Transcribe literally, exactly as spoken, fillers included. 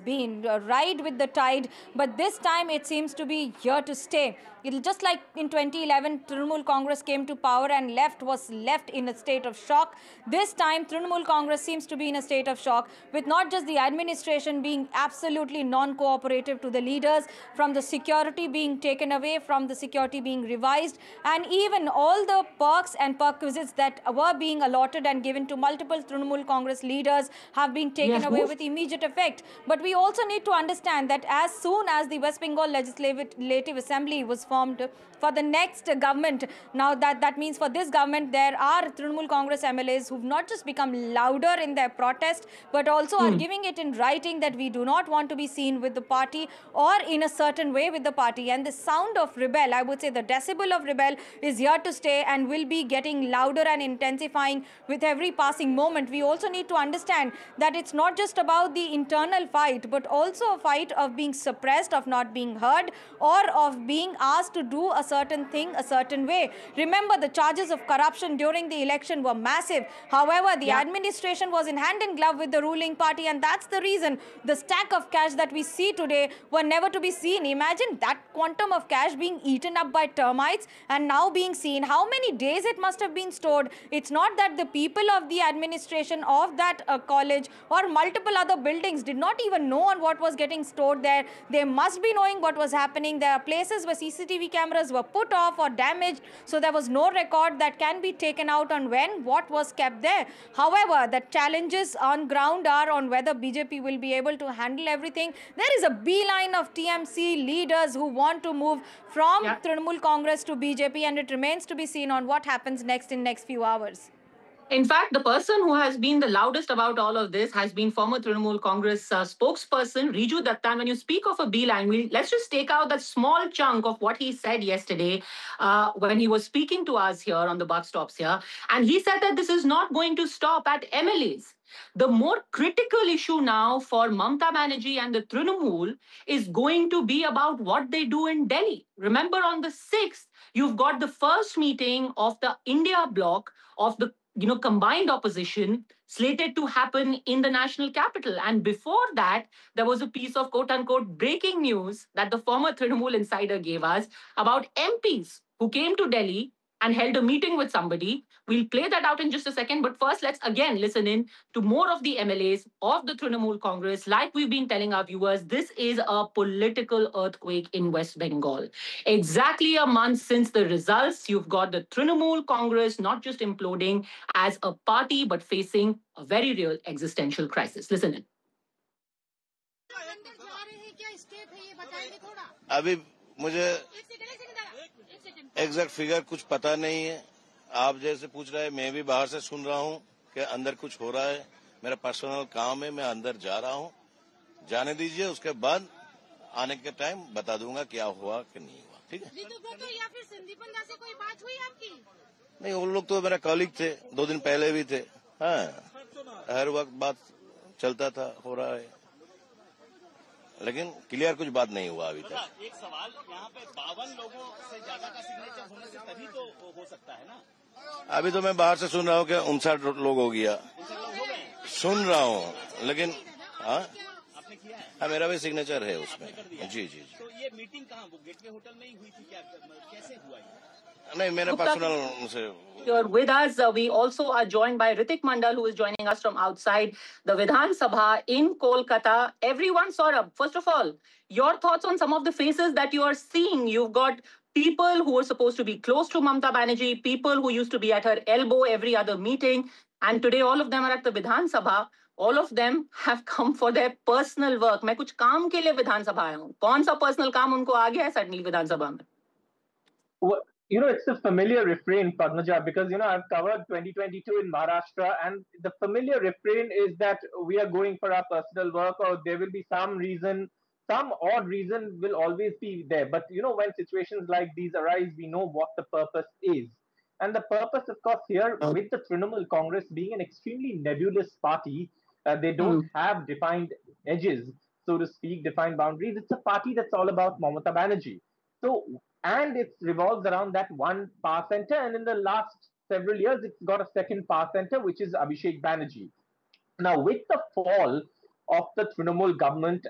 been, uh, ride with the tide, but this time it seems to be here to stay. It'll just like in twenty eleven, Trinamool Congress came to power and left was left in a state of shock. This time, Trinamool Congress seems to be in a state of shock, with not just the administration being absolutely non-cooperative to the leaders, from the security being taken away, from the security being revised, and even all the perks and perquisites that were being allotted and given to multiple Trinamool Congress leaders have been taken Yes, away move. with immediate effect. But we also need to understand that as soon as the West Bengal Legislative Assembly was formed for the next government, now that that means for this government, there are Trinamool Congress M L As who've not just become louder in their protest, but also Hmm. are giving it in writing that we do not want to be seen with the party or in a certain way with the party. And the sound of rebel, I would say the decibel of rebel, is here to stay and will be getting louder and intensifying with every passing moment. We also need to understand that it's not just about the internal fight, but also a fight of being suppressed, of not being heard, or of being asked to do a certain thing a certain way. Remember, the charges of corruption during the election were massive. However, the Yeah. administration was in hand in glove with the ruling party, and that's the reason the stack of cash that we see today were never to be seen. Imagine that quantum of cash being eaten up by termites and now being seen. How many days it must have been stored? It's not that the people of the administration of that uh, college or multiple other buildings did not even know on what was getting stored there. They must be knowing what was happening. There are places where C C T V cameras were put off or damaged, so there was no record that can be taken out on when what was kept there. However, the challenges on ground are on whether B J P will be able to handle everything. There is a beeline of T M C leaders who want to move from Yeah. Trinamool Congress to B J P, and it remains to be seen on what happens next in next few hours. In fact, the person who has been the loudest about all of this has been former Trinamool Congress uh, spokesperson Riju Datta. And when you speak of a beeline, we, let's just take out that small chunk of what he said yesterday uh, when he was speaking to us here on the bus stops here. And he said that this is not going to stop at M L As. The more critical issue now for Mamata Banerjee and the Trinamool is going to be about what they do in Delhi. Remember, on the sixth, you've got the first meeting of the India bloc of the you know, combined opposition slated to happen in the national capital. And before that, there was a piece of quote unquote breaking news that the former Trinamool insider gave us about M Ps who came to Delhi and held a meeting with somebody. We'll play that out in just a second. But first, let's again listen in to more of the M L As of the Trinamool Congress. Like we've been telling our viewers, this is a political earthquake in West Bengal. Exactly a month since the results, you've got the Trinamool Congress not just imploding as a party, but facing a very real existential crisis. Listen in. अभी मुझे exact figure कुछ पता नहीं है। आप जैसे पूछ रहे हैं, मैं भी बाहर से सुन रहा हूँ कि अंदर कुछ हो रहा है। मेरा पर्सनल काम है, मैं अंदर जा रहा हूँ। जाने दीजिए, उसके बाद आने के टाइम बता दूंगा क्या हुआ कि नहीं हुआ। ठीक है? या फिर संदीपन दास से कोई बात हुई आपकी? नहीं, उन लोग तो मेरा कॉलीग थे, दो दिन पहले भी थे। हाँ, हर वक्त बात चलता था, हो रहा है, लेकिन क्लियर कुछ बात नहीं हुआ अभी तक। एक सवाल, यहाँ पे बावन लोगों से ज्यादा का सिग्नेचर होने से तभी तो हो सकता है ना? अभी तो मैं बाहर से सुन रहा हूँ कि उनसठ लोग हो गया, सुन रहा हूँ, लेकिन हाँ आपने किया है? हाँ, मेरा भी सिग्नेचर है उसमें। जी जी जी। तो ये मीटिंग कहाँ, वो गेटवे होटल में ही हुई थी क्या? कैसे हुआ ये? नहीं, मेरे पर्सनल से। Here with us, uh, we also are joined by Ritik Mandal, who is joining us from outside the Vidhan Sabha in Kolkata. Everyone, Saurabh, first of all, your thoughts on some of the faces that you are seeing. You've got people who are supposed to be close to Mamata Banerjee, people who used to be at her elbow every other meeting, and today all of them are at the Vidhan Sabha. All of them have come for their personal work. मैं कुछ काम के लिए विधान सभा आया हूँ. कौन सा personal काम उनको आ गया है suddenly विधान सभा में? Well, you know, it's a familiar refrain, Padmaja, because, you know, I've covered twenty twenty-two in Maharashtra, and the familiar refrain is that we are going for our personal work, or there will be some reason, some odd reason will always be there. But, you know, when situations like these arise, we know what the purpose is. And the purpose, of course, here with the Trinamool Congress being an extremely nebulous party, uh, they don't mm. have defined edges, so to speak, defined boundaries. It's a party that's all about Mamata Banerjee. So, and it revolves around that one power center, and in the last several years, it's got a second power center, which is Abhishek Banerjee. Now, with the fall of the Trinamool government